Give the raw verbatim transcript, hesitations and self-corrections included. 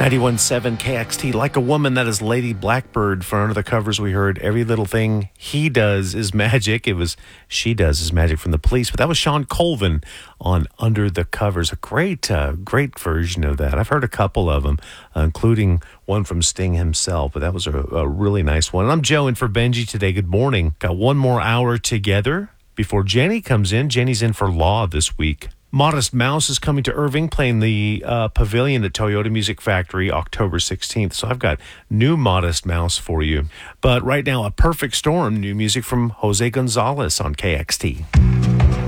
ninety-one point seven K X T, Like a Woman, that is Lady Blackbird. For Under the Covers, we heard Every Little Thing He Does Is Magic. It was She Does Is Magic from the Police, but that was Sean Colvin on Under the Covers. A great, uh, great version of that. I've heard a couple of them, uh, including one from Sting himself, but that was a, a really nice one. And I'm Joe in for Benji today. Good morning. Got one more hour together before Jenny comes in. Jenny's in for Law this week. Modest Mouse is coming to Irving, playing the uh, Pavilion at Toyota Music Factory October sixteenth. So I've got new Modest Mouse for you. But right now, A Perfect Storm, new music from Jose Gonzalez on K X T.